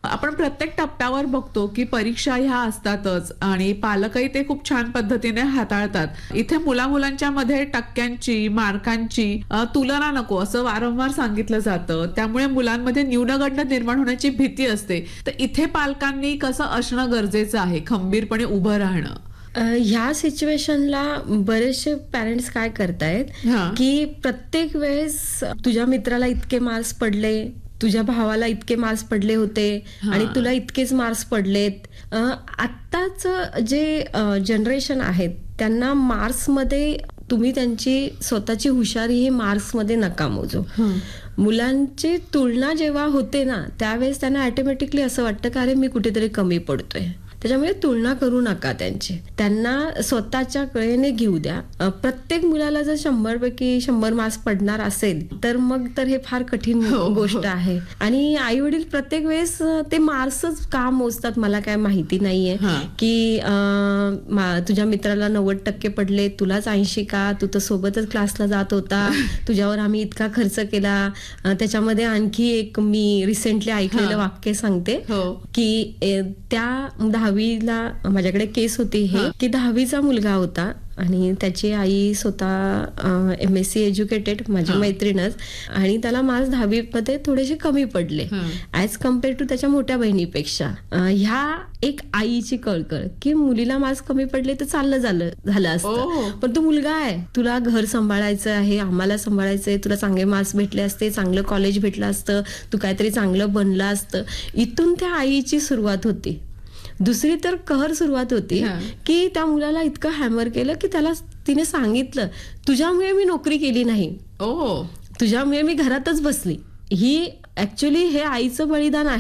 आपण प्रत्येक टप्प्यावर बघतो की परीक्षा ह्या असतातच आणि पालकही ते खूप छान पद्धतीने हाताळतात. इथे मुलांच्या मध्ये टक्क्यांची, मार्कांची तुलना नको असं वारंवार सांगितलं जातं. त्यामुळे मुलांमध्ये न्यूनगंड निर्माण होण्याची भीती असते. तर इथे पालकांनी कसं असणं गरजेचं आहे, खंबीरपणे उभं राहणं? ह्या सिच्युएशनला बरेचसे पॅरेंट्स काय करतायत की प्रत्येक वेळेस तुझ्या मित्राला इतके मार्क्स पडले, तुझ्या भावाला इतके मार्क्स पडले होते आणि तुला इतकेच मार्क्स पडलेत. आत्ताच जे जनरेशन आहेत त्यांना मार्क्समध्ये तुम्ही त्यांची स्वतःची हुशारी हे मार्क्समध्ये नका मोजू. मुलांची तुलना जेव्हा होते ना त्यावेळेस त्यांना ऑटोमॅटिकली असं वाटतं की अरे मी कुठेतरी कमी पडतोय. त्याच्यामुळे तुलना करू नका त्यांची, त्यांना स्वतःच्या कळेने घेऊ द्या. प्रत्येक मुलाला जर 100 पैकी 100 मार्क्स पडणार असेल तर मग तर हे फार कठीण गोष्ट आहे. आणि आई वडील प्रत्येक वेळेस ते मार्क्सच का मोजतात मला काय माहिती नाहीये की तुझ्या मित्राला 90% पडले, तुलाच 80 का? तू तर सोबतच क्लासला जात होता, तुझ्यावर आम्ही इतका खर्च केला. त्याच्यामध्ये आणखी एक मी रिसेंटली ऐकलेलं वाक्य सांगते की त्या 10वीला माझ्याकडे केस होती हे की 10वीचा मुलगा होता आणि त्याची आई स्वतः MSc एज्युकेटेड, माझी मैत्रीणच, आणि त्याला मार्क्स 10वीमध्ये थोडेसे कमी पडले ऍज कम्पेअर टू त्याच्या मोठ्या बहिणीपेक्षा. ह्या एक आईची कळकळ की मुलीला मार्क्स कमी पडले तर झालं असतं, पण तू मुलगा आहे, तुला घर सांभाळायचं आहे, आम्हाला सांभाळायचंय, तुला चांगले मार्क्स भेटले असते, चांगलं कॉलेज भेटलं असतं, तू काहीतरी चांगलं बनलं असतं. इथून त्या आईची सुरुवात होती. दुसरी तर कहर सुरुवात होती की त्या मुलाला इतकं हॅमर केलं की तिने सांगितलं तुझ्यामुळे मी नोकरी केली नाही, तुझ्यामुळे मी घरातच बसली. ही ऍक्च्युअली हे आईचं बलिदान आहे.